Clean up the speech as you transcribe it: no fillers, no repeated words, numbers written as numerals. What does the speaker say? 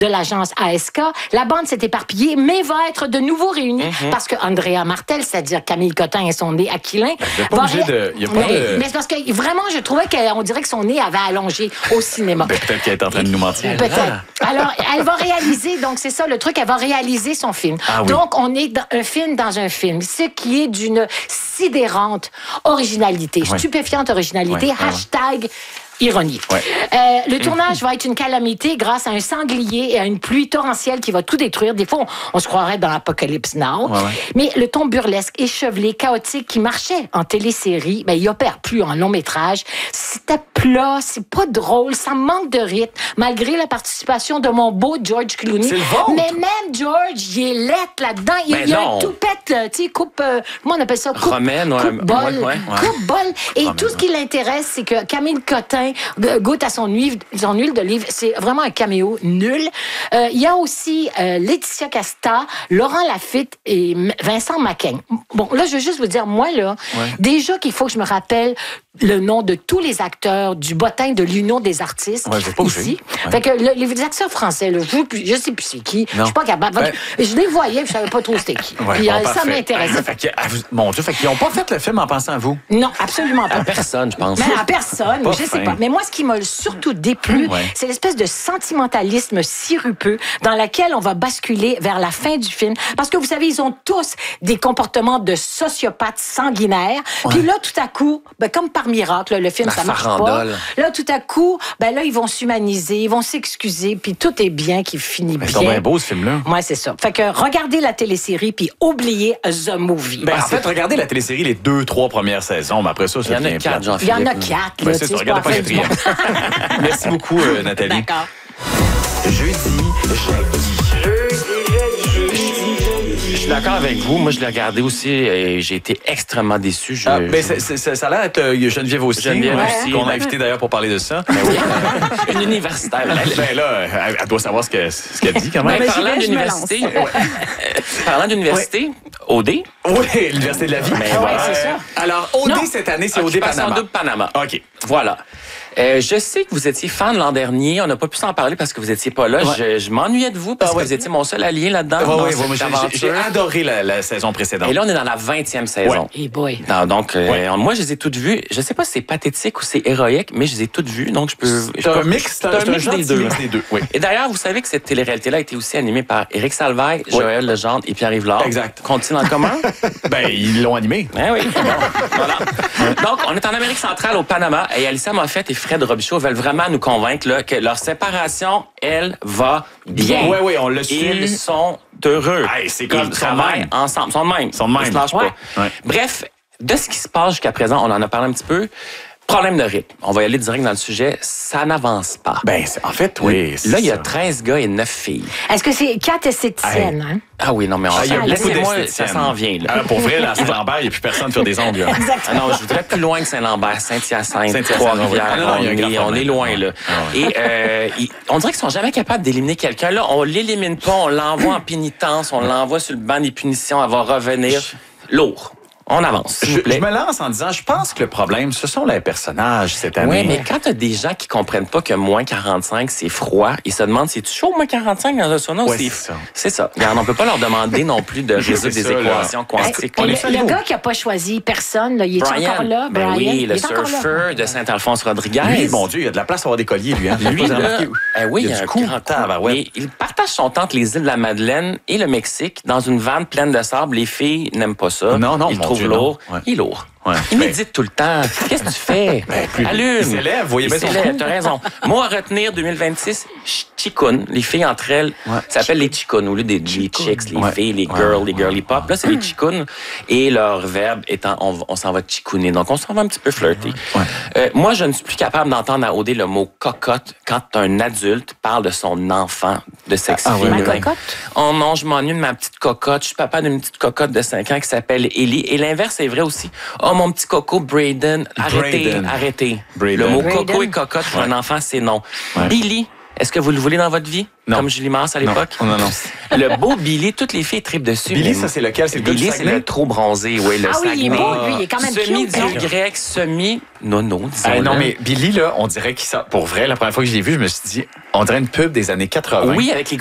de l'agence ASK. La bande s'est éparpillée, mais va être de nouveau réunie parce que Andrea Martel, c'est-à-dire Camille Cotin et son nez aquilin... Mais c'est parce que vraiment, je trouvais qu'on dirait que son nez avait allongé au cinéma. Peut-être qu'elle est en train de nous mentir. Peut-être. Alors, elle va réaliser, donc c'est ça le truc, elle va réaliser son film. Ah, oui. Donc, on est dans un film dans un film, ce qui est d'une sidérante originalité, stupéfiante originalité, hashtag ironie. Le tournage va être une calamité grâce à un sanglier et à une pluie torrentielle qui va tout détruire. Des fois, on se croirait dans l'Apocalypse Now. Mais le ton burlesque, échevelé, chaotique qui marchait en télésérie, il opère plus en long métrage. C'était plat, c'est pas drôle, ça manque de rythme, malgré la participation de mon beau George Clooney. C'est le vôtre. Mais même George, il est lettre là-dedans. Il y a un toupette, tu sais, coupe... comment on appelle ça? Romaine, coupe-bol. Coupe-bol. Et tout ce qui l'intéresse, c'est que Camille Cotin goûte à son huile d'olive. C'est vraiment un caméo nul. Il y a aussi Laetitia Casta, Laurent Lafitte et Vincent Macaigne. Bon, là, je veux juste vous dire, moi, là, déjà qu'il faut que je me rappelle le nom de tous les acteurs du bottin de l'Union des artistes ici. Fait que les acteurs français, là, je sais plus c'est qui. Je suis pas capable. Je les voyais, je savais pas trop c'était qui. Puis, ça m'intéressait. Mon Dieu, ils n'ont pas fait le film en pensant à vous. Non, absolument pas. À personne, je pense. Mais à personne, je sais pas. Mais moi, ce qui m'a surtout déplu, c'est l'espèce de sentimentalisme sirupeux dans lequel on va basculer vers la fin du film. Parce que vous savez, ils ont tous des comportements de sociopathes sanguinaires. Puis là, tout à coup, comme par miracle, le film, ça marche pas. Là, tout à coup, là, ils vont s'humaniser, ils vont s'excuser, puis tout est bien qui finit bien. C'est bien beau, ce film-là. Ouais, c'est ça. Fait que regardez la télésérie, puis oubliez The Movie. En fait, regardez la télésérie les 2-3 premières saisons, mais après ça, il y en a 4, Il y en a 4. C'est ça, regardez pas la quatrième. Merci beaucoup, Nathalie. D'accord. Jeudi. Je suis d'accord avec vous. Moi, je l'ai regardé aussi et j'ai été extrêmement déçu. Ça a l'air d'être Geneviève aussi. Qu'on a invité d'ailleurs pour parler de ça. Une universitaire. Elle doit savoir ce qu'elle dit quand même. Parlant d'université, OD. Oui, l'Université de la vie. C'est ça. Alors, OD cette année, c'est OD Panama. Double Panama. OK. Voilà. Je sais que vous étiez fan l'an dernier. On n'a pas pu s'en parler parce que vous étiez pas là. Je m'ennuyais de vous parce que vous étiez mon seul allié là-dedans. J'ai adoré la saison précédente. Et là, on est dans la 20e saison. Et boy. Donc, moi, je les ai toutes vues. Je sais pas si c'est pathétique ou c'est héroïque, mais je les ai toutes vues. Donc, je peux... C'est un mix des deux. Et d'ailleurs, vous savez que cette télé-réalité-là a été aussi animée par Éric Salvaille, Joël Legendre et Pierre-Yves Lard. Exact. Qu'ont-ils en commun? Ils l'ont animé. Oui. Voilà. Donc, on est en Amérique centrale, au Panama, et Alyssa Moffett et Fred Robichaud veulent vraiment nous convaincre là, que leur séparation, elle, va bien. Oui, on l'a su. Ils sont heureux. C'est comme ils travaillent ensemble. Ils sont de même. Ils se lâchent pas. Bref, de ce qui se passe jusqu'à présent, on en a parlé un petit peu. Problème de rythme. On va y aller direct dans le sujet. Ça n'avance pas. En fait, oui. Là, il y a 13 gars et 9 filles. Est-ce que c'est 4 esthéticiennes, hein? Ah oui, non, mais laissez-moi, ça s'en vient. Là. Pour vrai, à Saint-Lambert, il n'y a plus personne qui fait des ongles. Exactement. Non, je voudrais plus loin que Saint-Lambert, Saint-Hyacinthe, Trois-Rivières. On est loin, là. Et on dirait qu'ils sont jamais capables d'éliminer quelqu'un. Là, on l'élimine pas, on l'envoie en pénitence, on l'envoie sur le banc des punitions, elle va revenir. Lourd. On avance, s'il vous plaît. Je me lance en disant, je pense que le problème, ce sont les personnages cette année. Oui, mais quand t'as des gens qui comprennent pas que moins 45, c'est froid, ils se demandent, c'est-tu chaud, moins 45 dans un sauna? C'est ça. Regarde, on peut pas leur demander non plus de résoudre des équations quantiques. Le gars qui a pas choisi personne, là, il est encore là? Brian? Oui, le surfeur de Saint-Alphonse Rodriguez. Lui, mon Dieu, il y a de la place à avoir des colliers, lui. Lui, là, oui, il y a un coup. grand coup. Il partage son temps entre les îles de la Madeleine et le Mexique dans une vanne pleine de sable. Les filles n'aiment pas ça. Non, ils le trouvent lourd. Il est lourd. Il médite tout le temps. Qu'est-ce que tu fais? Allume. Il s'élève, voyez bien son trou. T'as raison. Mot à retenir 2026, chicun. Les filles entre elles s'appellent les chicun au lieu des chicks, les filles, les girls, les girly pop. Là, c'est les chicun. Et leur verbe étant on s'en va chicouner. Donc, on s'en va un petit peu flirter. Moi, je ne suis plus capable d'entendre à OD le mot cocotte quand un adulte parle de son enfant de sexe féminin. Ma cocotte? Oh non, je m'ennuie de ma petite cocotte. Je suis papa d'une petite cocotte de 5 ans qui s'appelle Ellie. Et l'inverse est vrai aussi. Oh, mon petit coco, Braden. Arrêtez. Braden. Le mot coco Braden. et cocotte pour un enfant, c'est non. Billy. Est-ce que vous le voulez dans votre vie? Non. Comme Julie Mars à l'époque? Non. Le beau Billy, toutes les filles tripent dessus. Billy, ça, c'est lequel? C'est Billy, c'est le trop bronzé, oui, le oui, il est Saguenay. beau, lui, il est quand même Semi-dieu cute. grec, semi-nono, disons. Non, mais Billy, là, on dirait qu'il sort. Pour vrai, la première fois que je l'ai vu, je me suis dit, on dirait une pub des années 80. Oui, avec les